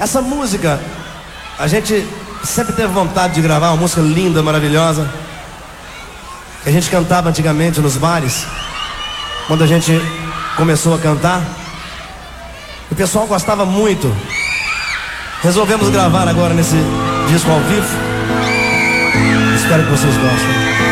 Essa música, a gente sempre teve vontade de gravar, uma música linda, maravilhosa, que a gente cantava antigamente nos bares, quando a gente começou a cantar. O pessoal gostava muito. Resolvemos gravar agora nesse disco ao vivo. Espero que vocês gostem.